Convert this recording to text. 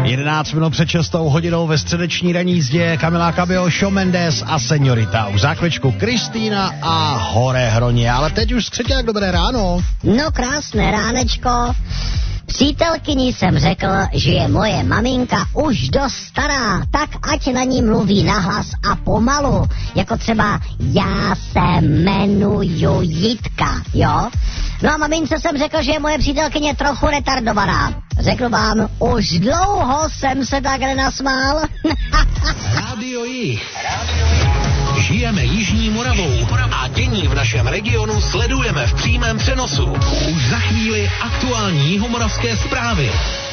11 minut před 6 hodinou ve středeční ranní jízdě Kamila Cabello, Shawn Mendes a Señorita. U zákličku Kristýna a Hore Hroně. Ale teď už Skřeťák, dobré ráno. No krásné ránečko. Přítelkyni jsem řekl, že je moje maminka už dost stará, tak ať na ní mluví nahlas a pomalu. Jako třeba já se jmenuju Jitka, jo? No a mamince jsem řekl, že je moje přítelkyně trochu retardovaná. Řekl vám, už dlouho jsem se tak nenasmál. Rádio Jih. Žijeme Jižní Moravou a dění v našem regionu sledujeme v přímém přenosu. Už za chvíli aktuální jihomoravské zprávy.